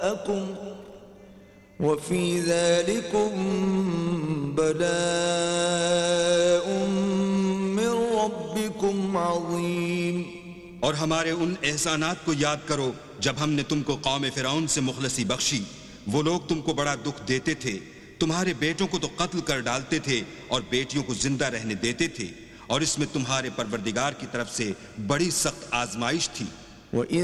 वफ़ी ज़ालिकुम बलाउम मिर रब्बिकुम अज़ीम। और हमारे उन एहसानात को याद करो जब हमने तुमको कौम फिरौन से मुखलसी बख्शी। वो लोग तुमको बड़ा दुख देते थे, तुम्हारे बेटों को तो कत्ल कर डालते थे और बेटियों को जिंदा रहने देते थे, और इसमें तुम्हारे परवरदिगार की तरफ से बड़ी सख्त आजमाइश थी।